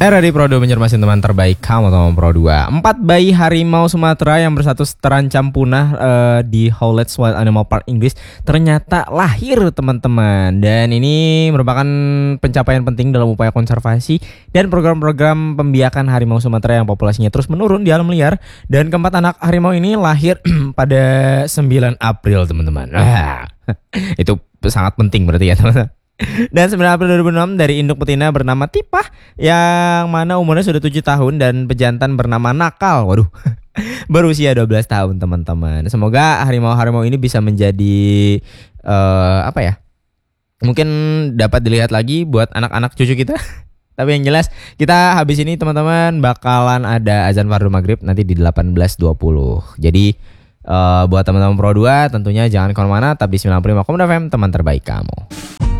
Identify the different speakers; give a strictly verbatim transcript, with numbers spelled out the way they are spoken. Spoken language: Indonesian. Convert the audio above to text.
Speaker 1: Era di Pro dua menyermasin teman terbaik kamu teman Pro dua. Empat bayi harimau Sumatera yang berstatus terancam punah uh, di Howlett's Wild Animal Park Inggris ternyata lahir teman-teman. Dan ini merupakan pencapaian penting dalam upaya konservasi dan program-program pembiakan harimau Sumatera yang populasinya terus menurun di alam liar. Dan keempat anak harimau ini lahir pada sembilan April teman-teman. Ah, itu sangat penting berarti ya teman-teman. Dan sembilan April dua ribu enam dari induk betina bernama Tipah yang mana umurnya sudah tujuh tahun dan pejantan bernama Nakal. Waduh. Berusia dua belas tahun teman-teman. Semoga harimau-harimau ini bisa menjadi uh, apa ya? Mungkin dapat dilihat lagi buat anak-anak cucu kita. Tapi yang jelas kita habis ini teman-teman bakalan ada azan fardu maghrib nanti di delapan belas dua puluh. Jadi uh, buat teman-teman Pro dua tentunya jangan kemana-mana. Tapi sembilan puluh lima koma enam F M teman terbaik kamu.